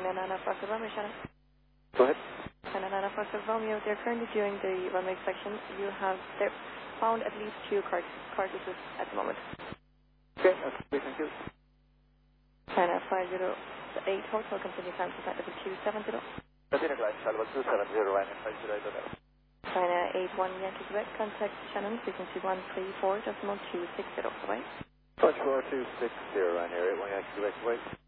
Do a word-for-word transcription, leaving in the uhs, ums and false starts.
China Nana Foster Romeo, Shannon. Go ahead. China Nana Foster Romeo, they're currently doing the runway inspection. You have they've found at least two car carcasses at the moment. Okay, that's great, thank you. China five zero eight Hotel, continue time to flight level two seven zero. Continue flight level two seven zero, Ryanair five zero eight. China eight one Yankee Quebec, contact Shannon, frequency one three four decimal two six zero, bye-bye. Punch four two six zero, Ryanair eight one Yankee Quebec, wait.